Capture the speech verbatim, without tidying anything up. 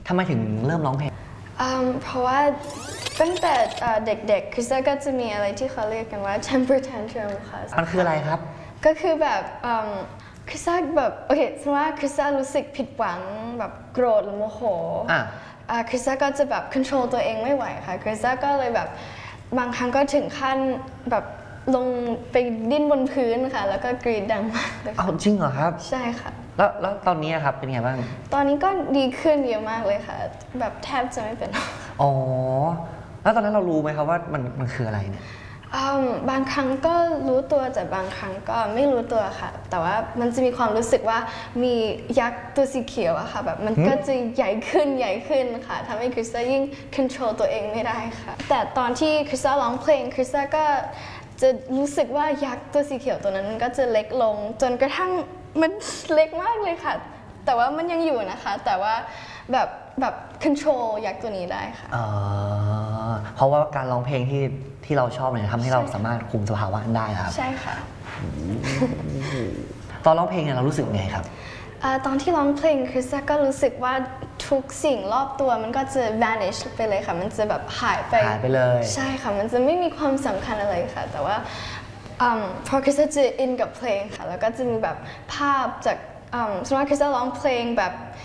ทำไมถึงเริ่มร้องเพลงเพราะว่าตั้งแต่เด็กๆคริสก็จะมีอะไรที่เขาเรียกกันว่า temper tantrum ค่ะมันคืออะไรครับก็คือแบบคริสแบบโอเคสมมติว่าคริสรู้สึกผิดหวังแบบโกรธหรือโมโหคริสก็จะแบบ control ตัวเองไม่ไหวค่ะคริสก็เลยแบบบางครั้งก็ถึงขั้นแบบลงไปดิ้นบนพื้นค่ะแล้วก็กรีดดังมากเลยอ้าวจริงเหรอครับใช่ค่ะแล้วแล้วตอนนี้ครับเป็นไงบ้างตอนนี้ก็ดีขึ้นเยอะมากเลยค่ะแบบแทบจะไม่เป็นอ๋อแล้วตอนนั้นเรารู้ไหมครับว่ามันมันคืออะไรเนี่ยบางครั้งก็รู้ตัวแต่บางครั้งก็ไม่รู้ตัวค่ะแต่ว่ามันจะมีความรู้สึกว่ามียักษ์ตัวสีเขียวอะค่ะแบบมันก็จะใหญ่ขึ้นใหญ่ขึ้นค่ะทำให้คริสยิ่ง control ตัวเองไม่ได้ค่ะแต่ตอนที่คริสร้องเพลงคริสก็จะรู้สึกว่ายักษ์ตัวสีเขียวตัวนั้นก็จะเล็กลงจนกระทั่งมันเล็กมากเลยค่ะแต่ว่ามันยังอยู่นะคะแต่ว่าแบบแบบ control ยักษ์ตัวนี้ได้ค่ะเพราะว่าการร้องเพลงที่ที่เราชอบเนี่ยทำให้เราสามารถคุมสภาวะนั้นได้ครับใช่ค่ะตอนร้องเพลงเนี่ยเรารู้สึกไงครับตอนที่ร้องเพลงคริสก็รู้สึกว่าทุกสิ่งรอบตัวมันก็จะ vanish ไปเลยค่ะมันจะแบบหายไปหายไปเลยใช่ค่ะมันจะไม่มีความสำคัญอะไรค่ะแต่ว่าพอคริสจะอินกับเพลงค่ะแล้วก็จะมีแบบภาพจากสมมติว่าคริสร้องเพลงแบบ